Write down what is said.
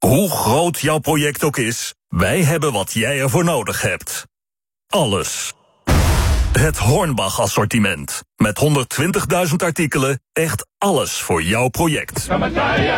Hoe groot jouw project ook is, wij hebben wat jij ervoor nodig hebt. Alles. Het Hornbach-assortiment. Met 120.000 artikelen, echt alles voor jouw project.